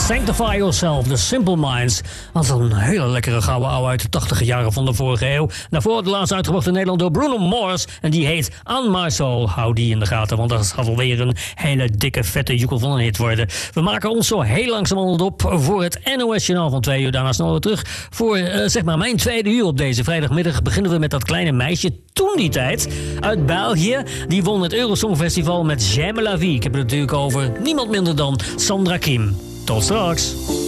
Sanctify Yourself, The Simple Minds. Dat is een hele lekkere gouden ouwe uit de 80 jaren van de vorige eeuw. Daarvoor de laatste uitgebracht in Nederland door Bruno Mars. En die heet On My Soul. Hou die in de gaten, want dat gaat alweer een hele dikke, vette joekel van een hit worden. We maken ons zo heel langzamerhand op voor het NOS-journaal van 2 uur. Daarna snel weer terug voor zeg maar mijn tweede uur op deze vrijdagmiddag. Beginnen we met dat kleine meisje toen die tijd uit België. Die won het Eurosongfestival met J'aime la vie. Ik heb het natuurlijk over niemand minder dan Sandra Kim. Tot straks.